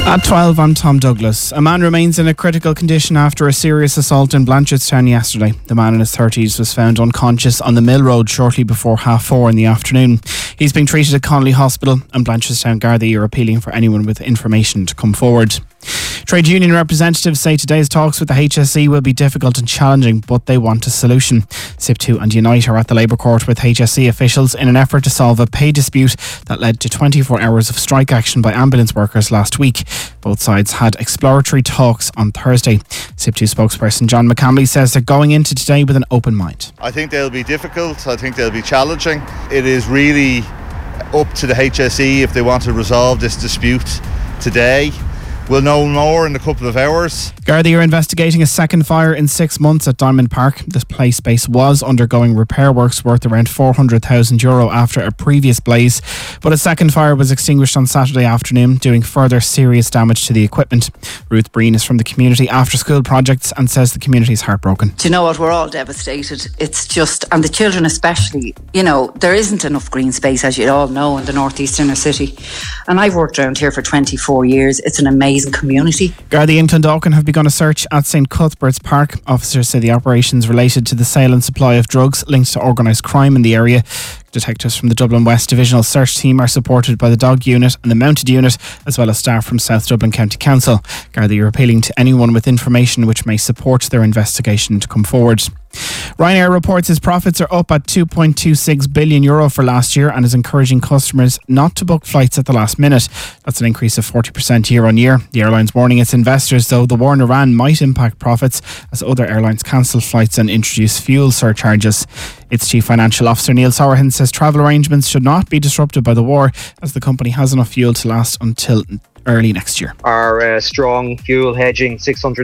At 12, I'm Tom Douglas. A man remains in a critical condition after a serious assault in Blanchardstown yesterday. The man in his 30s was found unconscious on the Mill Road shortly before 4:30 in the afternoon. He's being treated at Connolly Hospital, and Blanchardstown Gardaí are appealing for anyone with information to come forward. Trade union representatives say today's talks with the HSE will be difficult and challenging, but they want a solution. SIP2 and Unite are at the Labour Court with HSE officials in an effort to solve a pay dispute that led to 24 hours of strike action by ambulance workers last week. Both sides had exploratory talks on Thursday. SIP2 spokesperson John McCamley says they're going into today with an open mind. I think they'll be difficult. I think they'll be challenging. It is really up to the HSE if they want to resolve this dispute today. We'll know more in a couple of hours. Gardaí are investigating a second fire in 6 months at Diamond Park. This play space was undergoing repair works worth around €400,000 after a previous blaze, but a second fire was extinguished on Saturday afternoon, doing further serious damage to the equipment. Ruth Breen is from the Community After School Projects and says the community is heartbroken. Do you know what? We're all devastated. It's just, and the children especially, you know, there isn't enough green space, as you all know, in the northeast inner city. And I've worked around here for 24 years. It's an amazing community. Gardaí in Clondalkin have begun a search at St Cuthbert's Park. Officers say the operations related to the sale and supply of drugs linked to organised crime in the area. Detectives from the Dublin West Divisional Search Team are supported by the Dog Unit and the Mounted Unit, as well as staff from South Dublin County Council. Gardaí are appealing to anyone with information which may support their investigation to come forward. Ryanair reports its profits are up at €2.26 billion for last year and is encouraging customers not to book flights at the last minute. That's an increase of 40% year on year. The airline's warning its investors, though, the war in Iran might impact profits as other airlines cancel flights and introduce fuel surcharges. Its Chief Financial Officer Neil Sowerhan says travel arrangements should not be disrupted by the war, as the company has enough fuel to last until early next year. Our strong fuel hedging,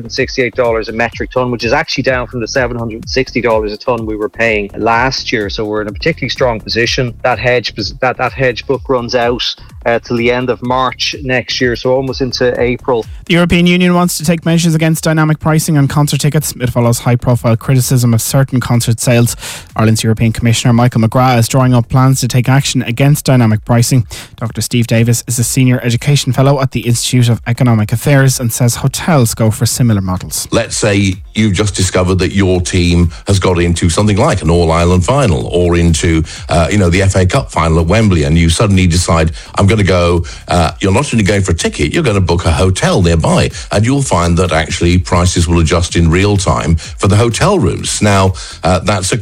$668 a metric tonne, which is actually down from the $760 a tonne we were paying last year. So we're in a particularly strong position. That hedge book runs out till the end of March next year, so almost into April. The European Union wants to take measures against dynamic pricing on concert tickets. It follows high-profile criticism of certain concert sales. Ireland's European Commissioner Michael McGrath is drawing up plans to take action against dynamic pricing. Dr. Steve Davis is a senior education fellow at the Institute of Economic Affairs and says hotels go for similar models. Let's say you've just discovered that your team has got into something like an All-Ireland final or into the FA Cup final at Wembley, and you suddenly decide, I'm going to go, you're not only going for a ticket, you're going to book a hotel nearby, and you'll find that actually prices will adjust in real time for the hotel rooms. Now, that's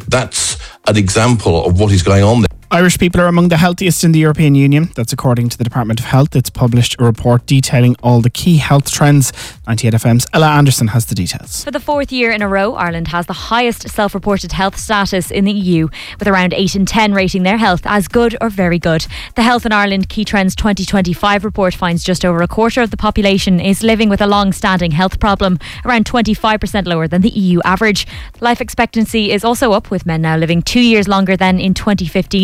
an example of what is going on there. Irish people are among the healthiest in the European Union. That's according to the Department of Health. It's published a report detailing all the key health trends. 98FM's Ella Anderson has the details. For the fourth year in a row, Ireland has the highest self-reported health status in the EU, with around 8 in 10 rating their health as good or very good. The Health in Ireland Key Trends 2025 report finds just over a quarter of the population is living with a long-standing health problem, around 25% lower than the EU average. Life expectancy is also up, with men now living 2 years longer than in 2015.